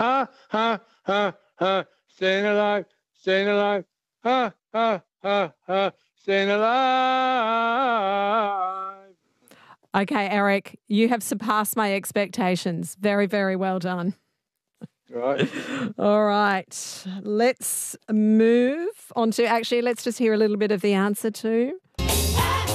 Ha, ha, ha, ha. Staying alive, staying alive. Ha, ha, ha, ha. Staying alive. Okay, Eric, you have surpassed my expectations. Very, very well done. Right. All right. Let's move on to, actually, let's just hear a little bit of the answer too.